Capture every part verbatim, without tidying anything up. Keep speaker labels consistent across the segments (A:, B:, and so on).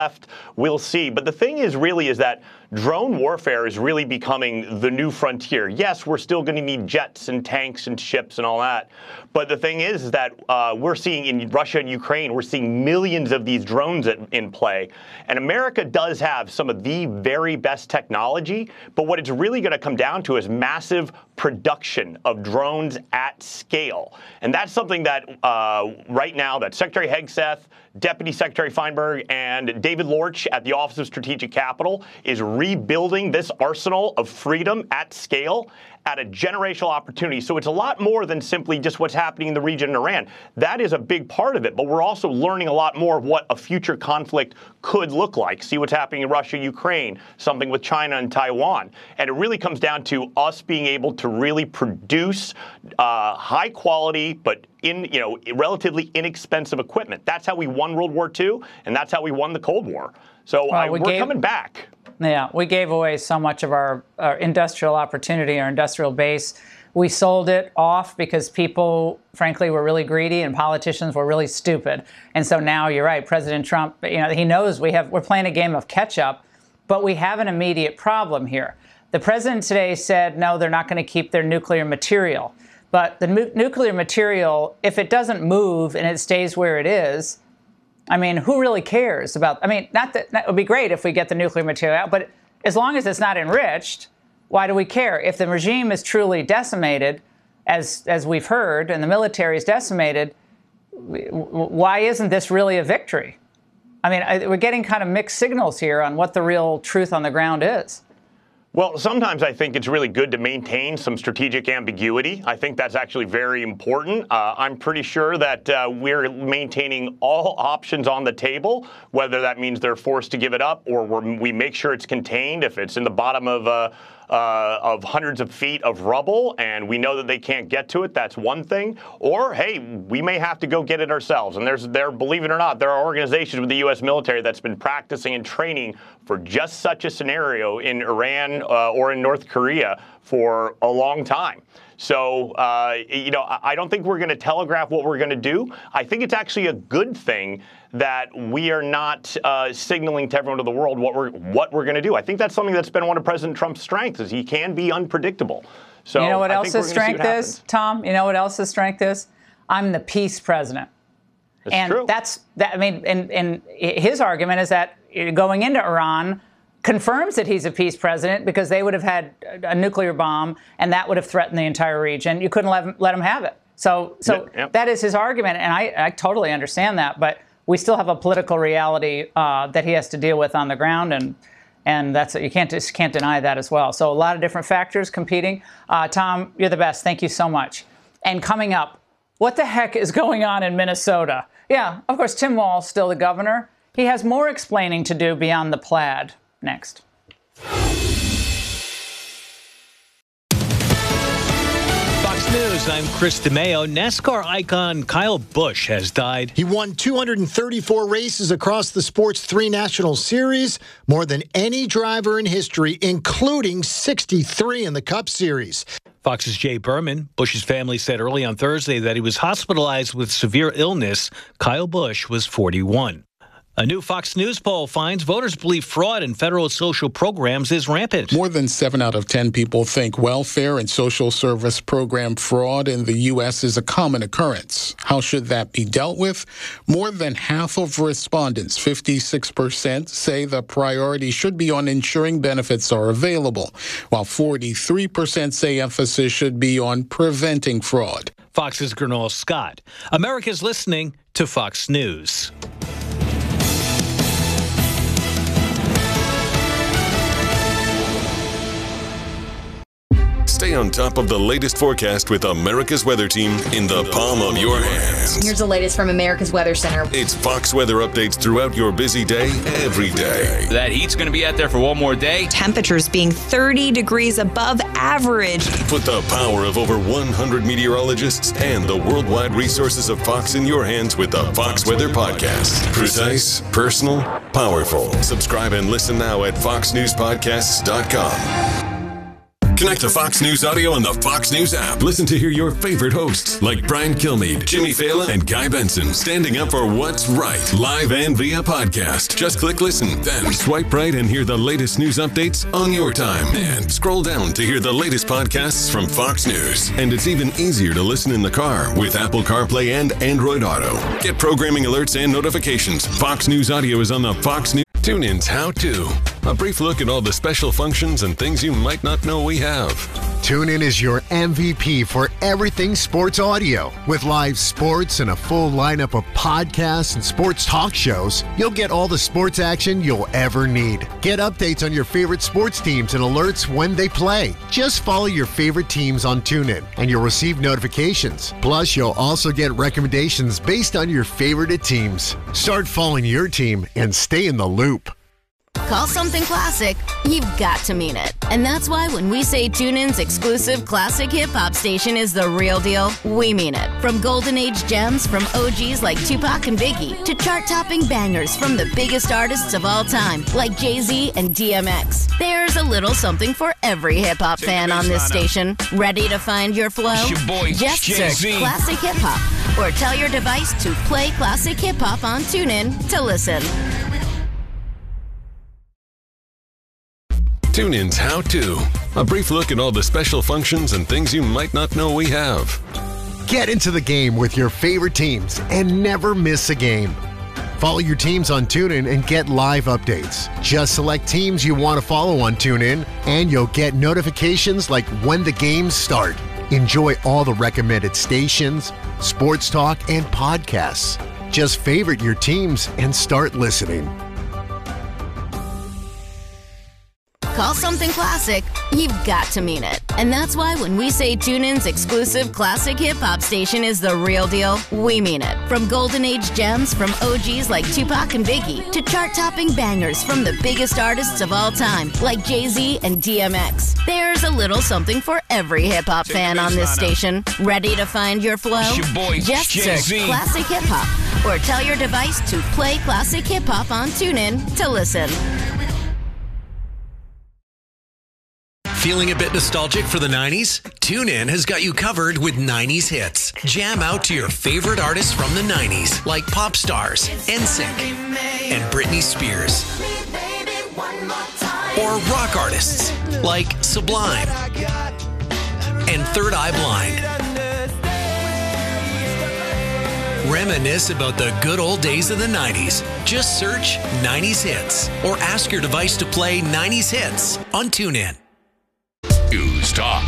A: left. We'll see. But the thing is really is that drone warfare is really becoming the new frontier. Yes, we're still going to need jets and tanks and ships and all that. But the thing is, is that uh, we're seeing in Russia and Ukraine, we're seeing millions of these drones at, in play. And America does have some of the very best technology. But what it's really going to come down to is massive production of drones at scale. And that's something that uh, right now that Secretary Hegseth, Deputy Secretary Feinberg, and David Lorch at the Office of Strategic Capital is rebuilding this arsenal of freedom at scale at a generational opportunity. So it's a lot more than simply just what's happening in the region in Iran. That is a big part of it, but we're also learning a lot more of what a future conflict could look like. See what's happening in Russia, Ukraine, something with China and Taiwan. And it really comes down to us being able to really produce uh, high quality, but in, you know, relatively inexpensive equipment. That's how we won World War Two, and that's how we won the Cold War. So
B: well,
A: I,
B: we
A: we're
B: gave,
A: coming back.
B: Yeah, we gave away so much of our, our industrial opportunity, our industrial base. We sold it off because people, frankly, were really greedy and politicians were really stupid. And so now you're right, President Trump, you know, he knows we have we're playing a game of catch up, but we have an immediate problem here. The president today said, no, they're not going to keep their nuclear material. But the nu- nuclear material, if it doesn't move and it stays where it is, I mean, who really cares about, I mean, not that, that would be great if we get the nuclear material out, but as long as it's not enriched, why do we care? If the regime is truly decimated, as as we've heard, and the military is decimated, why isn't this really a victory? I mean, I, we're getting kind of mixed signals here on what the real truth on the ground is.
A: Well, sometimes I think it's really good to maintain some strategic ambiguity. I think that's actually very important. Uh, I'm pretty sure that uh, we're maintaining all options on the table, whether that means they're forced to give it up or we're, we make sure it's contained. If it's in the bottom of uh, uh, of hundreds of feet of rubble and we know that they can't get to it, that's one thing. Or, hey, we may have to go get it ourselves. And there's there, believe it or not, there are organizations with the U S military that's been practicing and training for just such a scenario in Iran uh, or in North Korea for a long time. So, uh, you know, I don't think we're going to telegraph what we're going to do. I think it's actually a good thing that we are not uh, signaling to everyone of the world what we're what we're going to do. I think that's something that's been one of President Trump's strengths, is he can be unpredictable. So
B: you know what
A: I
B: else his strength is, Tom? You know what else his strength is? I'm the peace president.
A: That's
B: and
A: true.
B: that's that. I mean, and, and his argument is that going into Iran confirms that he's a peace president because they would have had a nuclear bomb and that would have threatened the entire region. You couldn't let him, let him have it. So, so
A: yeah, yeah.
B: that is his argument, and I, I totally understand that. But we still have a political reality uh, that he has to deal with on the ground, and and that's you can't just can't deny that as well. So a lot of different factors competing. Uh, Tom, you're the best. Thank you so much. And coming up, what the heck is going on in Minnesota? Yeah, of course, Tim Walz still the governor. He has more explaining to do beyond the plaid. Next.
C: Fox News, I'm Chris DeMeo. NASCAR icon Kyle Busch has died.
D: He won two hundred thirty-four races across the sport's three national series, more than any driver in history, including sixty-three in the Cup Series.
C: Fox's Jay Berman. Busch's family said early on Thursday that he was hospitalized with severe illness. Kyle Busch was forty-one. A new Fox News poll finds voters believe fraud in federal social programs is rampant.
E: More than seven out of ten people think welfare and social service program fraud in the U S is a common occurrence. How should that be dealt with? More than half of respondents, fifty-six percent, say the priority should be on ensuring benefits are available, while forty-three percent say emphasis should be on preventing fraud.
C: Fox's Gernal Scott. America's listening to Fox News.
F: Stay on top of the latest forecast with America's Weather Team in the palm of your hands.
G: Here's the latest from America's Weather Center.
F: It's Fox weather updates throughout your busy day, every day.
H: That heat's going to be out there for one more day.
G: Temperatures being thirty degrees above average.
F: Put the power of over one hundred meteorologists and the worldwide resources of Fox in your hands with the Fox Weather Podcast. Precise, personal, powerful. Subscribe and listen now at fox news podcasts dot com. Connect to Fox News Audio on the Fox News app. Listen to hear your favorite hosts like Brian Kilmeade, Jimmy Fallon, and Guy Benson standing up for what's right, live and via podcast. Just click listen, then swipe right and hear the latest news updates on your time. And scroll down to hear the latest podcasts from Fox News. And it's even easier to listen in the car with Apple CarPlay and Android Auto. Get programming alerts and notifications. Fox News Audio is on the Fox News. TuneIn's How To. A brief look at all the special functions and things you might not know we have.
I: TuneIn is your M V P for everything sports audio. With live sports and a full lineup of podcasts and sports talk shows, you'll get all the sports action you'll ever need. Get updates on your favorite sports teams and alerts when they play. Just follow your favorite teams on TuneIn, and you'll receive notifications. Plus, you'll also get recommendations based on your favorite teams. Start following your team and stay in the loop.
J: Call something classic, you've got to mean it. And that's why when we say TuneIn's exclusive classic hip-hop station is the real deal, we mean it. From golden age gems from O Gs like Tupac and Biggie to chart-topping bangers from the biggest artists of all time like Jay-Z and D M X. There's a little something for every hip-hop fan on this station. Ready to find your flow?
H: It's your boy,
J: Just
H: Jay-Z.
J: search Classic Hip-Hop or tell your device to play Classic Hip-Hop on TuneIn to listen.
F: TuneIn's How To. A brief look at all the special functions and things you might not know we have.
I: Get into the game with your favorite teams and never miss a game. Follow your teams on TuneIn and get live updates. Just select teams you want to follow on TuneIn, and you'll get notifications like when the games start. Enjoy all the recommended stations, sports talk, and podcasts. Just favorite your teams and start listening.
J: Call something classic, you've got to mean it. And that's why when we say TuneIn's exclusive classic hip-hop station is the real deal, we mean it. From golden age gems from O Gs like Tupac and Biggie to chart-topping bangers from the biggest artists of all time like Jay-Z and D M X. There's a little something for every hip-hop fan on this station. Ready to find your flow?
H: It's your boy,
J: Just
H: Jay-Z.
J: search Classic Hip-Hop or tell your device to play Classic Hip-Hop on TuneIn to listen.
K: Feeling a bit nostalgic for the nineties? TuneIn has got you covered with nineties hits. Jam out to your favorite artists from the nineties, like pop stars, N Sync, and Britney Spears. Or rock artists, like Sublime and Third Eye Blind. Reminisce about the good old days of the nineties. Just search nineties hits or ask your device to play nineties hits on TuneIn.
H: News Talk.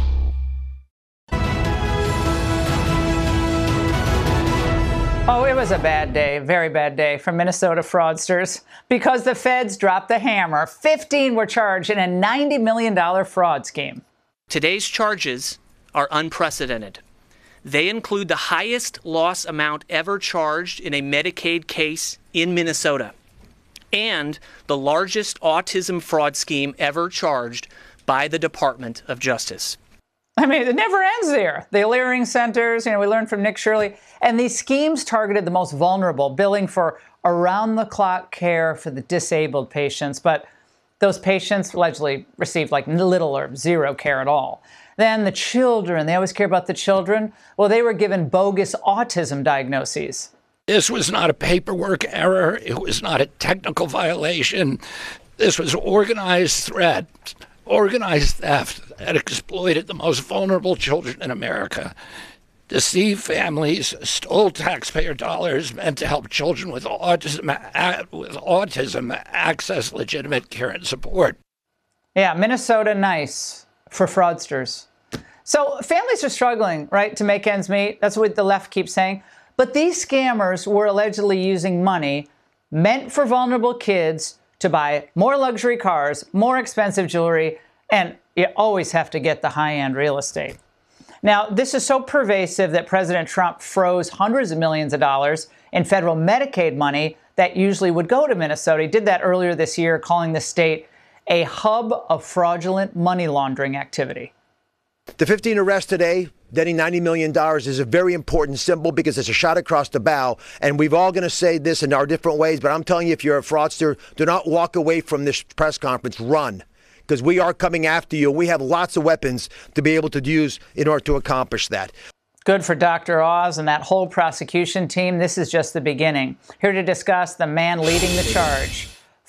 B: Oh, it was a bad day, very bad day for Minnesota fraudsters because the feds dropped the hammer. fifteen were charged in a ninety million dollars fraud scheme.
L: Today's charges are unprecedented. They include the highest loss amount ever charged in a Medicaid case in Minnesota and the largest autism fraud scheme ever charged by the Department of Justice.
B: I mean, it never ends there. The Alluring Centers, you know, we learned from Nick Shirley, and these schemes targeted the most vulnerable, billing for around-the-clock care for the disabled patients, but those patients allegedly received like little or zero care at all. Then the children, they always care about the children. Well, they were given bogus autism diagnoses.
M: This was not a paperwork error. It was not a technical violation. This was organized threat. Organized theft that exploited the most vulnerable children in America, deceived families, stole taxpayer dollars meant to help children with autism, with autism access legitimate care and support.
B: Yeah, Minnesota nice for fraudsters. So families are struggling, right, to make ends meet. That's what the left keeps saying. But these scammers were allegedly using money meant for vulnerable kids to buy more luxury cars, more expensive jewelry, and you always have to get the high-end real estate. Now, this is so pervasive that President Trump froze hundreds of millions of dollars in federal Medicaid money that usually would go to Minnesota. He did that earlier this year, calling the state a hub of fraudulent money laundering activity.
N: The fifteen arrests today, netting ninety million dollars, is a very important symbol because it's a shot across the bow. And we've all going to say this in our different ways, but I'm telling you, if you're a fraudster, do not walk away from this press conference. Run. because we are coming after you. And we have lots of weapons to be able to use in order to accomplish that.
B: Good for Doctor Oz and that whole prosecution team. This is just the beginning. Here to discuss the man leading the charge.